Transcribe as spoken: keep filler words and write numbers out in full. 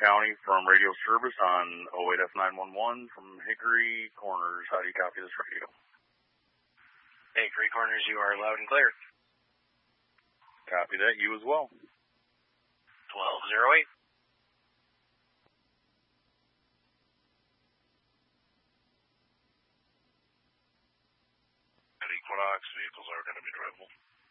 County from radio service on oh eight F nine one one from Hickory Corners. How do you copy this radio? Hickory Corners, you are loud and clear. Copy that. You as well. twelve oh eight. At Equinox, vehicles are going to be drivable.